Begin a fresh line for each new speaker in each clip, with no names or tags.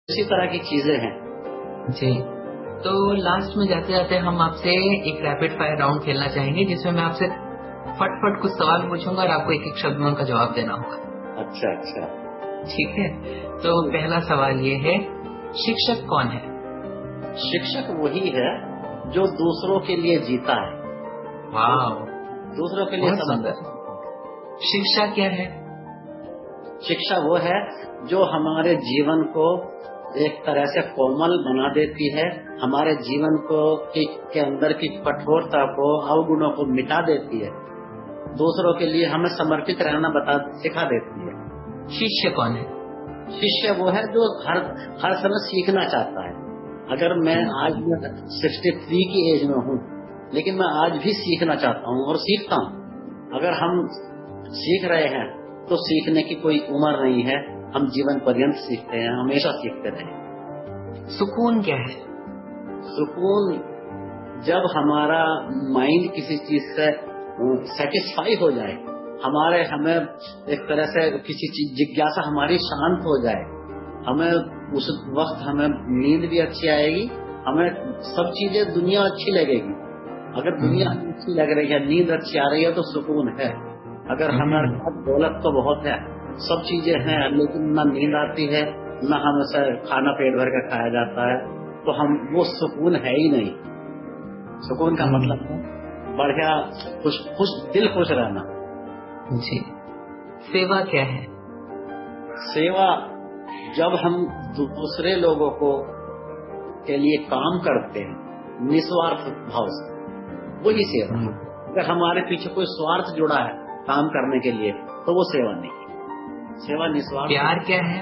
इसी तरह की चीजें हैं।
जी, तो लास्ट में जाते जाते हम आपसे एक रैपिड फायर राउंड खेलना चाहेंगे, जिसमें मैं आपसे फटफट कुछ सवाल पूछूंगा और आपको एक एक शब्द में उनका जवाब देना होगा।
अच्छा अच्छा।
ठीक है, तो पहला सवाल ये है, शिक्षक कौन है?
शिक्षक वही है जो दूसरों के लिए जीता है,
वाह,
दूसरों के लिए
बहुत
समझ।
सुंदर। शिक्षा क्या है?
शिक्षा वो है जो हमारे जीवन को एक तरह से कोमल बना देती है, हमारे जीवन को के अंदर की कठोरता को, अवगुणों को मिटा देती है, दूसरों के लिए हमें समर्पित रहना सिखा देती है।
शिष्य कौन है?
शिष्य वो है जो हर समय सीखना चाहता है। अगर मैं आज 63 की एज में हूँ, लेकिन मैं आज भी सीखना चाहता हूँ और सीखता हूँ। अगर हम सीख रहे हैं तो सीखने की कोई उम्र नहीं है, हम जीवन पर्यंत सीखते हैं, हमेशा सीखते रहे।
सुकून क्या है?
सुकून जब हमारा माइंड किसी चीज से सेटिस्फाई हो जाए, हमें एक तरह से किसी चीज जिज्ञासा हमारी शांत हो जाए, हमें उस वक्त हमें नींद भी अच्छी आएगी, हमें सब चीजें दुनिया अच्छी लगेगी। अगर दुनिया अच्छी लग रही है, नींद अच्छी आ रही है, तो सुकून है। अगर हमारे पास दौलत तो बहुत है, सब चीजें हैं, लेकिन न नींद आती है, न हमसे खाना पेट भर कर खाया जाता है, तो हम वो सुकून है ही नहीं। सुकून का मतलब है बढ़िया खुश दिल खुश रहना।
जी। सेवा क्या है?
सेवा जब हम दूसरे लोगों को के लिए काम करते हैं निस्वार्थ भाव से, वही सेवा। अगर हमारे पीछे कोई स्वार्थ जुड़ा है काम करने के लिए, तो वो सेवा नहीं। सेवा निस्वार्थ।
प्यार क्या है?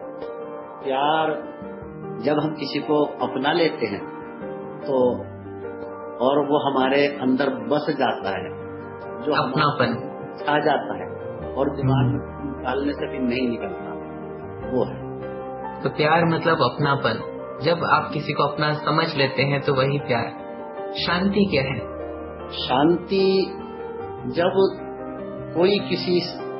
प्यार जब हम किसी को अपना लेते हैं तो और वो हमारे अंदर बस जाता है, जो
अपनापन
छा जाता है और दिमाग में निकालने से भी नहीं निकलता, वो है।
तो प्यार मतलब अपनापन। जब आप किसी को अपना समझ लेते हैं तो वही प्यार। शांति क्या है?
शांति जब कोई किसी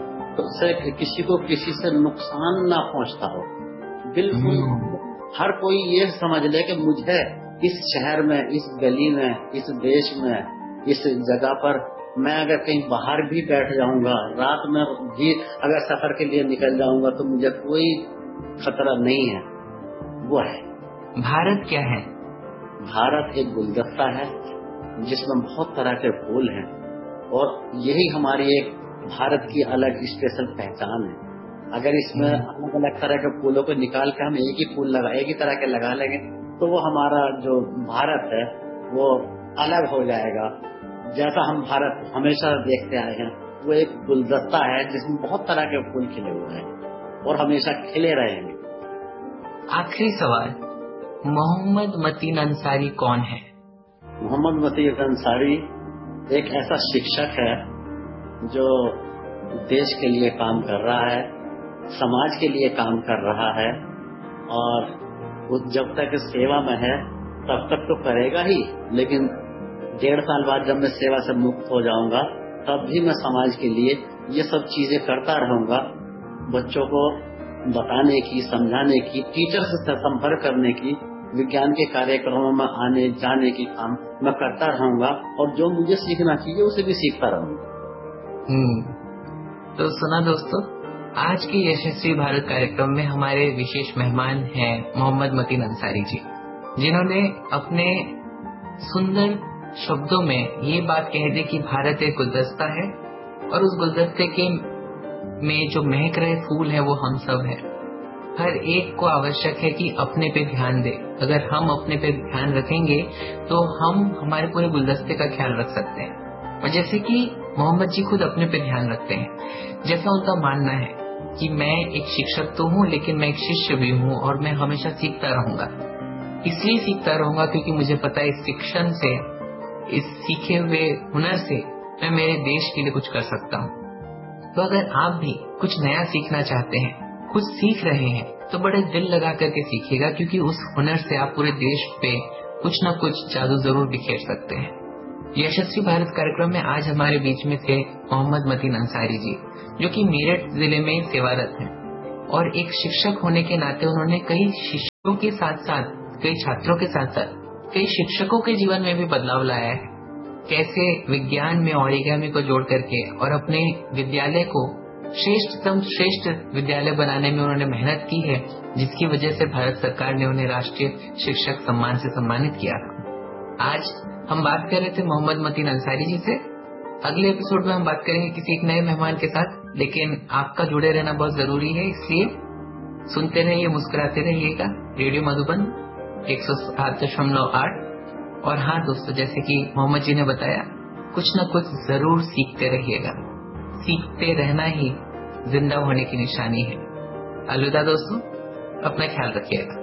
को किसी से नुकसान ना पहुंचता हो, बिल्कुल हर कोई ये समझ ले कि मुझे इस शहर में, इस गली में, इस देश में, इस जगह पर मैं अगर कहीं बाहर भी बैठ जाऊंगा, रात में भी अगर सफर के लिए निकल जाऊंगा, तो मुझे कोई खतरा नहीं है, वो है।
भारत क्या है?
भारत एक गुलदस्ता है जिसमें बहुत तरह के फूल हैं, और यही हमारी एक भारत की अलग स्पेशल पहचान है। अगर इसमें अलग अलग तरह के फूलों को निकाल के हम एक ही तरह के लगा लेंगे, तो वो हमारा जो भारत है वो अलग हो जाएगा। जैसा हम भारत हमेशा देखते आए हैं, वो एक गुलदस्ता है जिसमें बहुत तरह के फूल खिले हुए हैं और हमेशा खिले रहेंगे।
आखिरी सवाल, मोहम्मद मतीन अंसारी कौन है?
मोहम्मद मतीन अंसारी एक ऐसा शिक्षक है जो देश के लिए काम कर रहा है, समाज के लिए काम कर रहा है, और वो जब तक सेवा में है तब तक तो करेगा ही, लेकिन 1.5 साल बाद जब मैं सेवा से मुक्त हो जाऊंगा, तब भी मैं समाज के लिए ये सब चीजें करता रहूंगा। बच्चों को बताने की, समझाने की, टीचर से संपर्क करने की, विज्ञान के कार्यक्रमों में आने जाने की काम मैं करता रहूंगा, और जो मुझे सीखना चाहिए उसे भी सीखता रहूंगा।
तो सुना दोस्तों, आज के यशस्वी भारत कार्यक्रम में हमारे विशेष मेहमान हैं मोहम्मद मतीन अंसारी जी, जिन्होंने अपने सुंदर शब्दों में ये बात कह दी कि भारत एक गुलदस्ता है, और उस गुलदस्ते के में जो महक रहे फूल है वो हम सब है। हर एक को आवश्यक है कि अपने पे ध्यान दे। अगर हम अपने पे ध्यान रखेंगे तो हम हमारे पूरे गुलदस्ते का ख्याल रख सकते हैं। और जैसे कि मोहम्मद जी खुद अपने पे ध्यान रखते हैं, जैसा उनका मानना है कि मैं एक शिक्षक तो हूँ, लेकिन मैं एक शिष्य भी हूँ, और मैं हमेशा सीखता रहूंगा। इसलिए सीखता रहूंगा क्योंकि मुझे पता है इस शिक्षण से, इस सीखे हुए हुनर से मैं मेरे देश के लिए कुछ कर सकता हूँ। तो अगर आप भी कुछ नया सीखना चाहते हैं, कुछ सीख रहे हैं, तो बड़े दिल लगा करके सीखिएगा, क्योंकि उस हुनर से आप पूरे देश पे कुछ न कुछ जादू जरूर बिखेर सकते हैं। यशस्वी भारत कार्यक्रम में आज हमारे बीच में थे मोहम्मद मतीन अंसारी जी, जो कि मेरठ जिले में सेवारत हैं, और एक शिक्षक होने के नाते उन्होंने कई के साथ साथ कई छात्रों के साथ साथ कई शिक्षकों के जीवन में भी बदलाव लाया है। कैसे विज्ञान में ओरिगामी को जोड़ करके और अपने विद्यालय को श्रेष्ठ विद्यालय बनाने में उन्होंने मेहनत की है, जिसकी वजह से भारत सरकार ने उन्हें राष्ट्रीय शिक्षक सम्मान से सम्मानित किया था। आज हम बात कर रहे थे मोहम्मद मतीन अंसारी जी से। अगले एपिसोड में हम बात करेंगे किसी एक नए मेहमान के साथ, लेकिन आपका जुड़े रहना बहुत जरूरी है, इसलिए सुनते रहिए, मुस्कुराते रहिएगा। रेडियो मधुबन 107.8। और हाँ दोस्तों, जैसे कि मोहम्मद जी ने बताया, कुछ न कुछ जरूर सीखते रहिएगा। सीखते रहना ही जिंदा होने की निशानी है। अलविदा दोस्तों, अपना ख्याल रखिएगा।